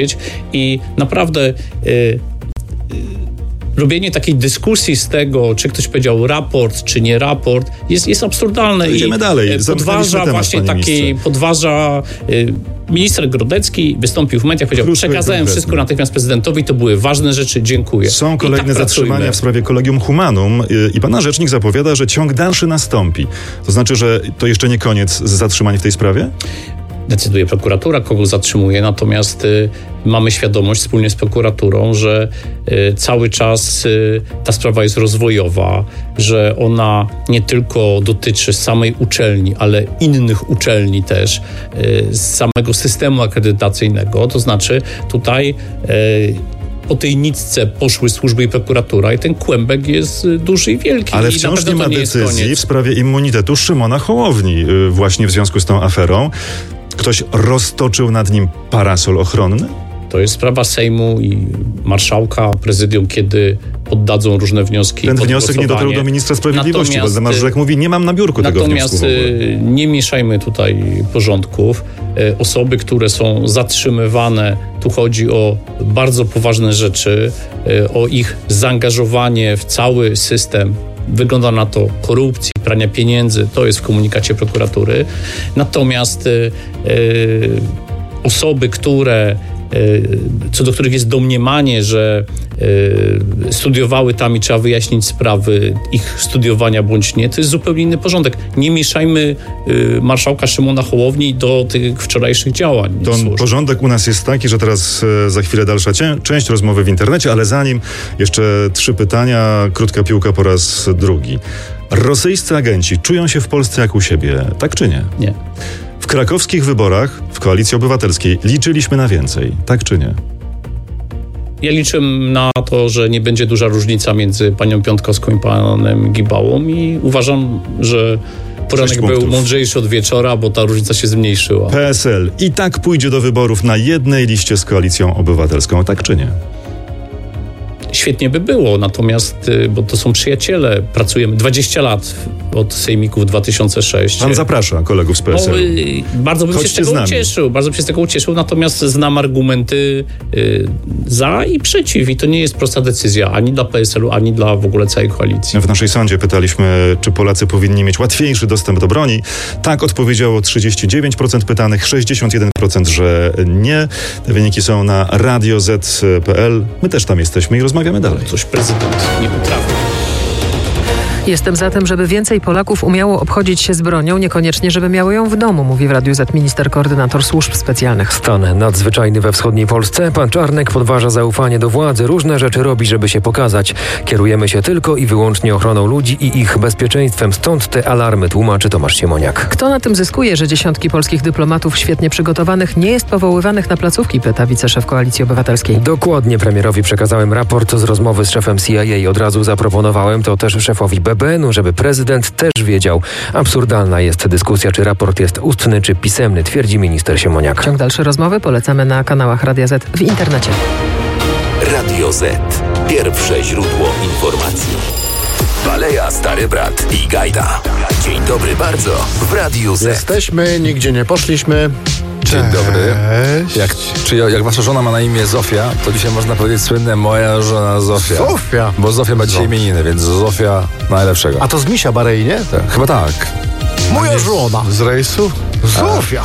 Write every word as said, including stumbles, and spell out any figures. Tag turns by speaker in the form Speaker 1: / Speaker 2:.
Speaker 1: I naprawdę y, y, robienie takiej dyskusji z tego, czy ktoś powiedział raport, czy nie raport, jest, jest absurdalne.
Speaker 2: Idziemy
Speaker 1: i
Speaker 2: dalej.
Speaker 1: podważa
Speaker 2: temat,
Speaker 1: właśnie taki, podważa y, minister Grodecki wystąpił w mediach, powiedział,
Speaker 2: Krótko
Speaker 1: przekazałem wszystko natychmiast prezydentowi, to były ważne rzeczy, dziękuję.
Speaker 2: Są kolejne
Speaker 1: tak
Speaker 2: zatrzymania
Speaker 1: pracujmy.
Speaker 2: w sprawie Collegium Humanum i pana rzecznik zapowiada, że ciąg dalszy nastąpi. To znaczy, że to jeszcze nie koniec zatrzymań w tej sprawie?
Speaker 1: Decyduje prokuratura, kogo zatrzymuje, natomiast y, mamy świadomość wspólnie z prokuraturą, że y, cały czas y, ta sprawa jest rozwojowa, że ona nie tylko dotyczy samej uczelni, ale innych uczelni też, y, z samego systemu akredytacyjnego, to znaczy tutaj y, po tej nitce poszły służby i prokuratura i ten kłębek jest duży i wielki.
Speaker 2: Ale
Speaker 1: i
Speaker 2: wciąż nie ma
Speaker 1: nie
Speaker 2: decyzji w sprawie immunitetu Szymona Hołowni y, właśnie w związku z tą aferą. Ktoś roztoczył nad nim parasol ochronny?
Speaker 1: To jest sprawa Sejmu i marszałka, prezydium, kiedy poddadzą różne wnioski.
Speaker 2: Ten wniosek nie dotarł do ministra sprawiedliwości.
Speaker 1: Natomiast,
Speaker 2: Waldemar Żurek mówi, nie mam na biurku tego wniosku w ogóle.
Speaker 1: Natomiast nie mieszajmy tutaj porządków. Osoby, które są zatrzymywane, tu chodzi o bardzo poważne rzeczy, o ich zaangażowanie w cały system. Wygląda na to korupcji, prania pieniędzy, to jest w komunikacie prokuratury. Natomiast y, y, osoby, które, y, co do których jest domniemanie, że y, studiowały tam i trzeba wyjaśnić sprawy ich studiowania bądź nie, to jest zupełnie inny porządek. Nie mieszajmy y, marszałka Szymona Hołowni do tych wczorajszych działań.
Speaker 2: To porządek u nas jest taki, że teraz e, za chwilę dalsza cię, część rozmowy w internecie, ale zanim jeszcze trzy pytania, krótka piłka po raz drugi. Rosyjscy agenci czują się w Polsce jak u siebie, tak czy nie?
Speaker 1: Nie.
Speaker 2: W krakowskich wyborach w Koalicji Obywatelskiej liczyliśmy na więcej, tak czy nie?
Speaker 1: Ja liczę na to, że nie będzie duża różnica między panią Piątkowską i panem Gibałą i uważam, że poranek był mądrzejszy od wieczora, bo ta różnica się zmniejszyła.
Speaker 2: P S L i tak pójdzie do wyborów na jednej liście z Koalicją Obywatelską, tak czy nie?
Speaker 1: Świetnie by było, natomiast, bo to są przyjaciele, pracujemy dwadzieścia lat od sejmików dwa tysiące szóstego.
Speaker 2: Pan zaprasza kolegów z P S L.
Speaker 1: No, bardzo bym
Speaker 2: Chodźcie
Speaker 1: się z tego ucieszył, bardzo bym się z tego ucieszył, natomiast znam argumenty y, za i przeciw i to nie jest prosta decyzja ani dla P S L u, ani dla w ogóle całej koalicji.
Speaker 2: W naszej sądzie pytaliśmy, czy Polacy powinni mieć łatwiejszy dostęp do broni. Tak odpowiedziało trzydzieści dziewięć procent pytanych, sześćdziesiąt jeden procent, że nie. Te wyniki są na radio zet kropka pe el. My też tam jesteśmy i rozmawiamy dalej.
Speaker 1: Coś prezydent nie potrafi.
Speaker 3: Jestem za tym, żeby więcej Polaków umiało obchodzić się z bronią, niekoniecznie żeby miały ją w domu, mówi w Radiu Z minister koordynator służb specjalnych.
Speaker 4: Stan nadzwyczajny we wschodniej Polsce. Pan Czarnek podważa zaufanie do władzy. Różne rzeczy robi, żeby się pokazać. Kierujemy się tylko i wyłącznie ochroną ludzi i ich bezpieczeństwem. Stąd te alarmy, tłumaczy Tomasz Siemoniak.
Speaker 3: Kto na tym zyskuje, że dziesiątki polskich dyplomatów świetnie przygotowanych nie jest powoływanych na placówki, pyta wiceszef Koalicji Obywatelskiej.
Speaker 4: Dokładnie premierowi przekazałem raport z rozmowy z szefem C I A. Od razu zaproponowałem to też szefowi B B N u, żeby prezydent też wiedział. Absurdalna jest dyskusja, czy raport jest ustny, czy pisemny, twierdzi minister Siemoniak.
Speaker 3: Ciąg dalszy rozmowy polecamy na kanałach Radia Z w internecie.
Speaker 5: Radio Z. Pierwsze źródło informacji. Baleja, Stary Brat i Gajda. Dzień dobry bardzo w Radiu Z.
Speaker 6: Jesteśmy, nigdzie nie poszliśmy.
Speaker 7: Dzień dobry. Jak, czy jak wasza żona ma na imię Zofia, to dzisiaj można powiedzieć słynne moja żona Zofia.
Speaker 6: Zofia.
Speaker 7: Bo Zofia ma dzisiaj imieniny, więc Zofia najlepszego.
Speaker 6: A to z Misia Barei, nie?
Speaker 7: Tak, chyba tak.
Speaker 6: Moja żona.
Speaker 7: Z rejsu?
Speaker 6: Zofia.